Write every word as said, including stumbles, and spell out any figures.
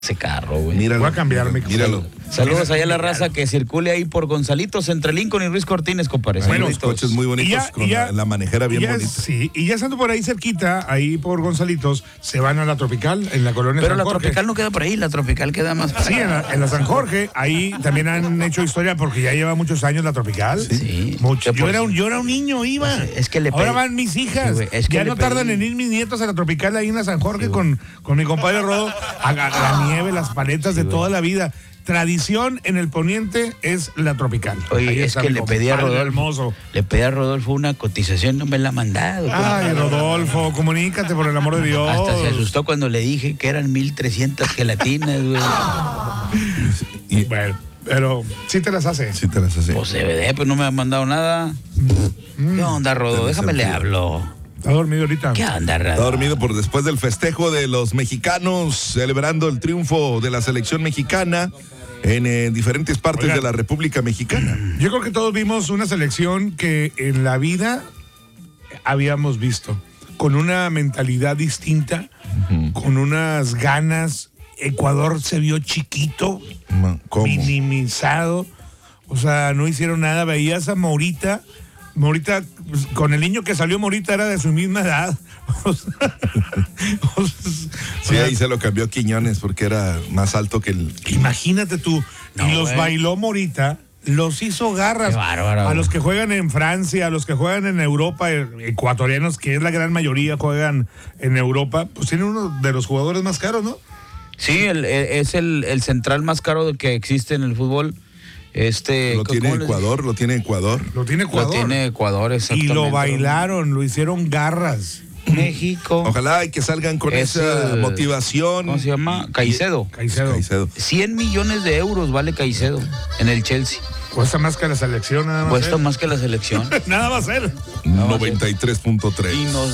ese carro, güey. Míralo, Voy a cambiar mi míralo. Saludos allá a la raza que circule ahí por Gonzalitos entre Lincoln y Ruiz Cortines, compadre. Bueno, Saluditos. los coches muy bonitos, Y ya- con y ya- la, la manejera bien Y ya, bonita. sí, y ya estando por ahí cerquita, ahí por Gonzalitos, se van a la Tropical, en la colonia Pero San la Jorge. tropical no queda por ahí, la tropical queda más. Sí, en la, en la San Jorge, ahí también han hecho historia porque ya lleva muchos años la Tropical. Sí. Mucho. Que Yo por- era, un, yo era un niño, iba. Es que le Ahora pedí- van mis hijas. Sí, güey, es que ya le no tardan pedí- en ir mis nietos a la Tropical ahí en la San Jorge con, con mi compadre Rodo a, a la nieve, las paletas de toda la vida. Tradición en el poniente es la Tropical. Ahí Oye, es está que mi le pedí a compadre Rodolfo. hermoso. Le pedí a Rodolfo una cotización, no me la ha mandado. Ay, Rodolfo, comunícate por el amor de Dios. Hasta se asustó cuando le dije que eran mil trescientas gelatinas, güey. Y, Bueno, pero sí te las hace. sí te las hace. Pues C B D, pues no me ha mandado nada. ¿Qué onda, Rodo? Tiene Déjame le sentido. hablo. Está dormido ahorita. ¿Qué onda, Está Rodo? dormido por después del festejo de los mexicanos celebrando el triunfo de la selección mexicana en eh, diferentes partes Oigan. de la República Mexicana. Yo creo que todos vimos una selección que en la vida habíamos visto, con una mentalidad distinta, con unas ganas. Ecuador se vio chiquito, Ma- ¿Cómo? minimizado, o sea, no hicieron nada. Veías a Morita, Morita, pues, con el niño que salió Morita era de su misma edad. O sea, o Sí, sea, ahí se lo cambió Quiñones porque era más alto que el... imagínate tú, No, y los güey. bailó Morita, los hizo garras. Qué bárbaro, a güey. los que juegan en Francia, a los que juegan en Europa, eh, ecuatorianos, que es la gran mayoría, juegan en Europa, pues tienen uno de los jugadores más caros, ¿no? Sí, el- el- es el, el central más caro que existe en el fútbol. Este, Lo ¿cómo tiene les- Ecuador, lo tiene Ecuador. Lo tiene Ecuador. Lo tiene Ecuador, Y exactamente. lo bailaron, lo hicieron garras. México. Ojalá y que salgan con Es esa el- motivación. ¿Cómo se llama? Caicedo. Caicedo. Caicedo. cien millones de euros vale Caicedo en el Chelsea. Cuesta más que la selección, nada más. Cuesta él. más que la selección. Nada va a ser. noventa y tres punto tres. Y nos